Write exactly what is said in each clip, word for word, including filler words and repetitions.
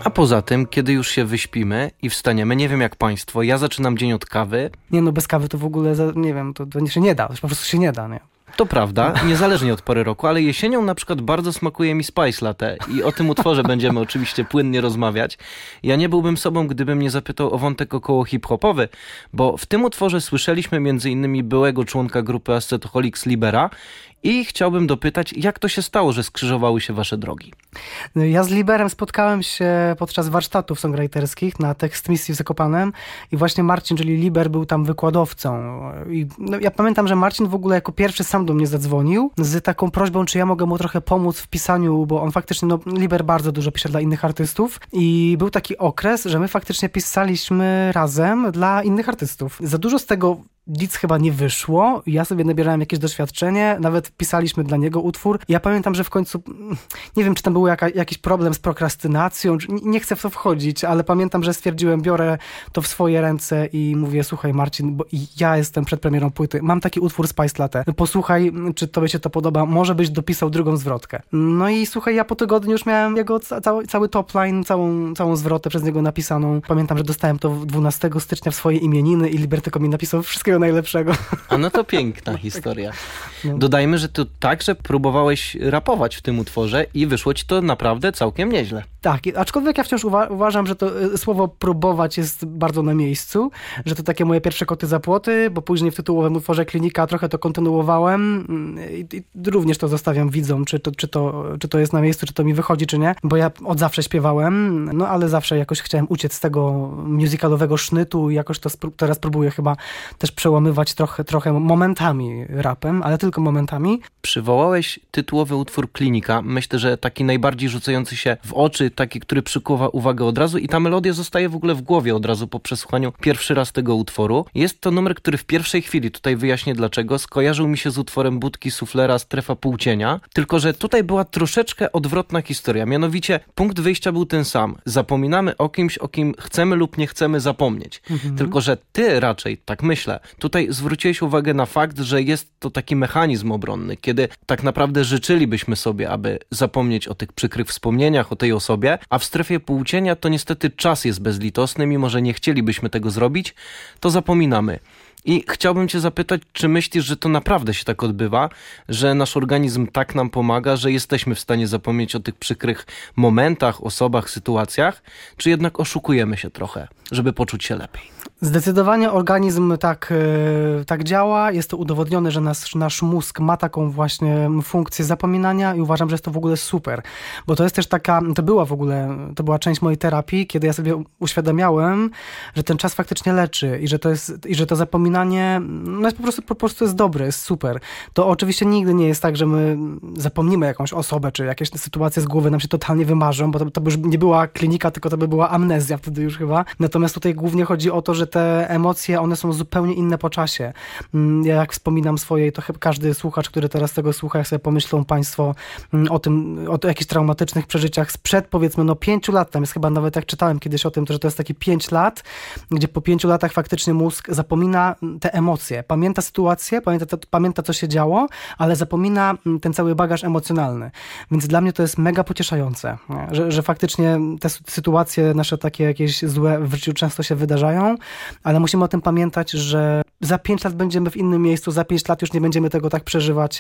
A poza tym, kiedy już się wyśpimy i wstaniemy, nie wiem jak państwo, ja zaczynam dzień od kawy. Nie no, bez kawy to w ogóle, nie wiem, to, to się nie da, to po prostu się nie da, nie? To prawda, niezależnie od pory roku, ale jesienią na przykład bardzo smakuje mi Spice Latte i o tym utworze będziemy oczywiście płynnie rozmawiać. Ja nie byłbym sobą, gdybym nie zapytał o wątek około hip-hopowy, bo w tym utworze słyszeliśmy między innymi byłego członka grupy Ascetoholics Libera i chciałbym dopytać, jak to się stało, że skrzyżowały się wasze drogi? Ja z Liberem spotkałem się podczas warsztatów songwriterskich na Tekst Misji w Zakopanem i właśnie Marcin, czyli Liber, był tam wykładowcą. I no, ja pamiętam, że Marcin w ogóle jako pierwszy sam do mnie zadzwonił z taką prośbą, czy ja mogę mu trochę pomóc w pisaniu, bo on faktycznie, no Liber bardzo dużo pisze dla innych artystów i był taki okres, że my faktycznie pisaliśmy razem dla innych artystów. Za dużo z tego nic chyba nie wyszło. Ja sobie nabierałem jakieś doświadczenie, nawet pisaliśmy dla niego utwór. Ja pamiętam, że w końcu, nie wiem, czy tam był jaka, jakiś problem z prokrastynacją, nie chcę w to wchodzić, ale pamiętam, że stwierdziłem, biorę to w swoje ręce i mówię, słuchaj Marcin, bo ja jestem przed premierą płyty, mam taki utwór Spice Latte, posłuchaj, czy tobie się to podoba, może byś dopisał drugą zwrotkę. No i słuchaj, ja po tygodniu już miałem jego cały, cały top line, całą, całą zwrotę przez niego napisaną. Pamiętam, że dostałem to dwunastego stycznia w swoje imieniny i Liber tylko mi napisał wszystkiego najlepszego. A no to piękna historia. No. Dodajmy, że ty także próbowałeś rapować w tym utworze i wyszło ci to naprawdę całkiem nieźle. Tak, aczkolwiek ja wciąż uwa- uważam, że to y, słowo próbować jest bardzo na miejscu, że to takie moje pierwsze koty za płoty, bo później w tytułowym utworze Klinika trochę to kontynuowałem i, i również to zostawiam widzom, czy to, czy, to, czy to jest na miejscu, czy to mi wychodzi, czy nie, bo ja od zawsze śpiewałem, no ale zawsze jakoś chciałem uciec z tego musicalowego sznytu i jakoś to spró- teraz próbuję chyba też przełamywać trochę, trochę momentami rapem, ale tylko momentami. Przywołałeś tytułowy utwór Klinika, myślę, że taki najbardziej rzucający się w oczy, taki, który przykuwa uwagę od razu i ta melodia zostaje w ogóle w głowie od razu po przesłuchaniu pierwszy raz tego utworu. Jest to numer, który w pierwszej chwili, tutaj wyjaśnię dlaczego, skojarzył mi się z utworem Budki Suflera Strefa Półcienia, tylko że tutaj była troszeczkę odwrotna historia, mianowicie punkt wyjścia był ten sam. Zapominamy o kimś, o kim chcemy lub nie chcemy zapomnieć. Mhm. Tylko że ty raczej, tak myślę, tutaj zwróciłeś uwagę na fakt, że jest to taki mechanizm obronny, kiedy tak naprawdę życzylibyśmy sobie, aby zapomnieć o tych przykrych wspomnieniach, o tej osobie, a w strefie półcienia to niestety czas jest bezlitosny, mimo że nie chcielibyśmy tego zrobić, to zapominamy. I chciałbym cię zapytać, czy myślisz, że to naprawdę się tak odbywa, że nasz organizm tak nam pomaga, że jesteśmy w stanie zapomnieć o tych przykrych momentach, osobach, sytuacjach, czy jednak oszukujemy się trochę, żeby poczuć się lepiej? Zdecydowanie organizm tak, tak działa. Jest to udowodnione, że nasz, nasz mózg ma taką właśnie funkcję zapominania i uważam, że jest to w ogóle super. Bo to jest też taka, to była w ogóle, to była część mojej terapii, kiedy ja sobie uświadamiałem, że ten czas faktycznie leczy i że to jest, i że to zapominanie no jest po prostu, po prostu jest dobre, jest super. To oczywiście nigdy nie jest tak, że my zapomnimy jakąś osobę, czy jakieś sytuacje z głowy nam się totalnie wymarzą, bo to, to by już nie była klinika, tylko to by była amnezja wtedy już chyba. Natomiast tutaj głównie chodzi o to, że te emocje, one są zupełnie inne po czasie. Ja jak wspominam swoje, to chyba każdy słuchacz, który teraz tego słucha, jak sobie pomyślą państwo o tym, o jakichś traumatycznych przeżyciach sprzed powiedzmy no pięciu lat, tam jest chyba nawet jak czytałem kiedyś o tym, to, że to jest taki pięć lat, gdzie po pięciu latach faktycznie mózg zapomina te emocje. Pamięta sytuację, pamięta, to, pamięta co się działo, ale zapomina ten cały bagaż emocjonalny. Więc dla mnie to jest mega pocieszające, że, że faktycznie te sytuacje nasze takie jakieś złe w życiu często się wydarzają, ale musimy o tym pamiętać, że za pięć lat będziemy w innym miejscu, za pięć lat już nie będziemy tego tak przeżywać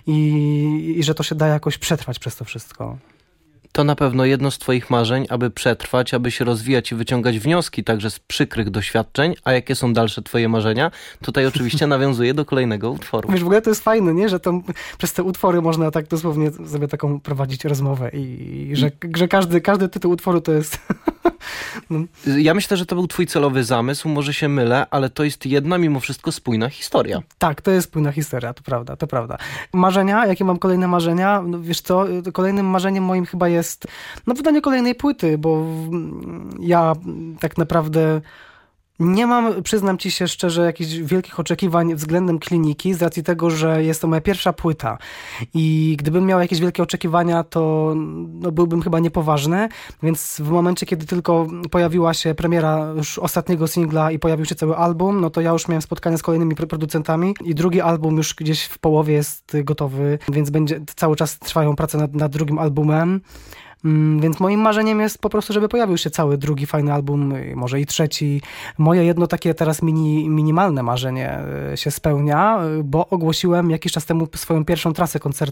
i, i że to się da jakoś przetrwać przez to wszystko. To na pewno jedno z twoich marzeń, aby przetrwać, aby się rozwijać i wyciągać wnioski także z przykrych doświadczeń. A jakie są dalsze twoje marzenia? Tutaj oczywiście nawiązuję do kolejnego utworu. Wiesz, w ogóle to jest fajne, nie? Że to, przez te utwory można tak dosłownie sobie taką prowadzić rozmowę i, i że, że każdy, każdy tytuł utworu to jest... no. Ja myślę, że to był twój celowy zamysł, może się mylę, ale to jest jedna mimo wszystko spójna historia. Tak, to jest spójna historia, to prawda, to prawda. Marzenia? Jakie mam kolejne marzenia? No, wiesz co, kolejnym marzeniem moim chyba jest no, wydanie kolejnej płyty, bo ja tak naprawdę nie mam, przyznam ci się szczerze, jakichś wielkich oczekiwań względem Kliniki z racji tego, że jest to moja pierwsza płyta i gdybym miał jakieś wielkie oczekiwania, to no, byłbym chyba niepoważny, więc w momencie, kiedy tylko pojawiła się premiera już ostatniego singla i pojawił się cały album, no to ja już miałem spotkania z kolejnymi producentami i drugi album już gdzieś w połowie jest gotowy, więc będzie cały czas trwają prace nad, nad drugim albumem. Więc moim marzeniem jest po prostu, żeby pojawił się cały drugi fajny album, może i trzeci. Moje jedno takie teraz mini, minimalne marzenie się spełnia, bo ogłosiłem jakiś czas temu swoją pierwszą trasę koncertową